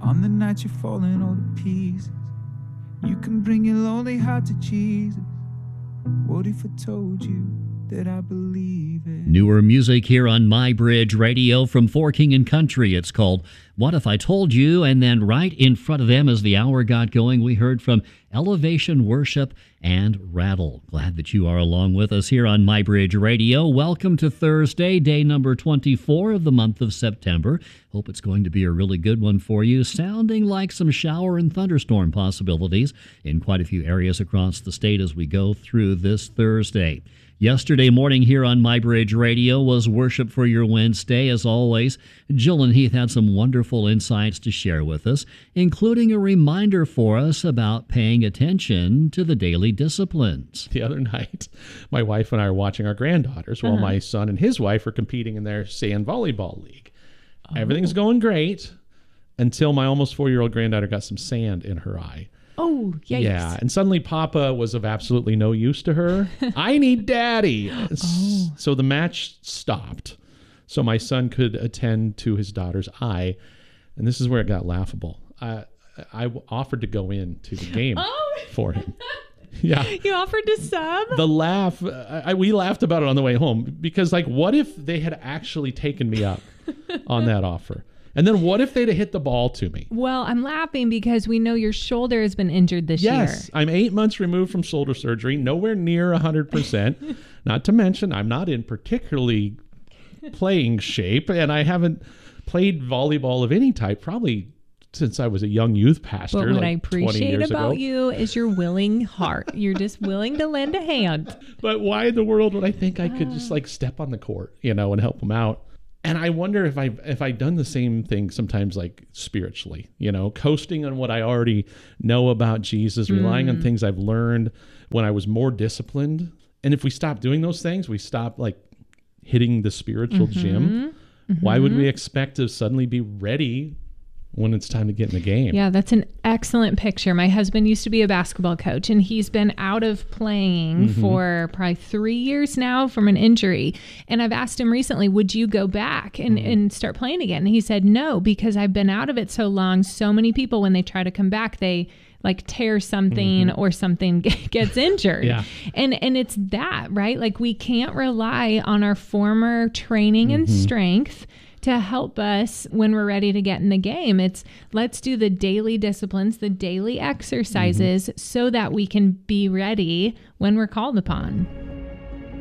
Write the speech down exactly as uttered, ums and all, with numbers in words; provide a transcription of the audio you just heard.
On the night you're falling all to pieces, you can bring your lonely heart to Jesus. What if I told you that I believe it? Newer music here on My Bridge Radio from For King and Country. It's called What If I Told You? And then right in front of them as the hour got going, we heard from Elevation Worship and Rattle. Glad that you are along with us here on My Bridge Radio. Welcome to Thursday, day number twenty-four of the month of September. Hope it's going to be a really good one for you. Sounding like some shower and thunderstorm possibilities in quite a few areas across the state as we go through this Thursday. Yesterday morning here on My Bridge Radio was Worship for Your Wednesday. As always, Jill and Heath had some wonderful insights to share with us, including a reminder for us about paying attention to the daily disciplines. The other night, my wife and I are watching our granddaughters while Uh-huh. my son and his wife are competing in their sand volleyball league. Oh. Everything's going great until my almost four-year-old granddaughter got some sand in her eye. Oh, yikes. Yeah, and suddenly Papa was of absolutely no use to her. I need Daddy. Oh. So the match stopped so my son could attend to his daughter's eye, and this is where it got laughable. I, I offered to go into the game Oh. for him. Yeah. You offered to sub? The laugh, I, we laughed about it on the way home because, like, what if they had actually taken me up on that offer? And then what if they'd have hit the ball to me? Well, I'm laughing because we know your shoulder has been injured this Yes, year. I'm eight months removed from shoulder surgery, nowhere near one hundred percent. Not to mention, I'm not in particularly playing shape, and I haven't played volleyball of any type probably since I was a young youth pastor. But what like I twenty appreciate years about ago. you is your willing heart. You're just willing to lend a hand. But why in the world would I think I could just like step on the court, you know, and help them out? And I wonder if I if I've done the same thing sometimes, like spiritually, you know, coasting on what I already know about Jesus, relying Mm. on things I've learned when I was more disciplined. And if we stop doing those things, we stop like hitting the spiritual Mm-hmm. gym. Why would we expect to suddenly be ready when it's time to get in the game? Yeah, that's an excellent picture. My husband used to be a basketball coach, and he's been out of playing Mm-hmm. for probably three years now from an injury. And I've asked him recently, would you go back and, Mm-hmm. and start playing again? And he said, no, because I've been out of it so long. So many people, when they try to come back, they like tear something or something gets injured. Yeah. And and it's that, right? Like we can't rely on our former training and strength to help us when we're ready to get in the game. It's let's do the daily disciplines, the daily exercises so that we can be ready when we're called upon.